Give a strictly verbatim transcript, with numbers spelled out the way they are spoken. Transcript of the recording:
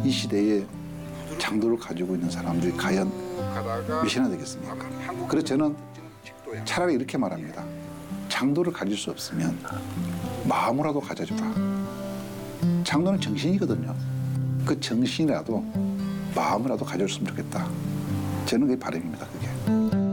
이 시대에 장도를 가지고 있는 사람들이 과연 몇이나 되겠습니까? 그래서 저는 차라리 이렇게 말합니다. 장도를 가질 수 없으면 마음으로라도 가져주라. 장도는 정신이거든요. 그 정신이라도 마음이라도 가져줬으면 좋겠다. 저는 그게 바람입니다. 그게.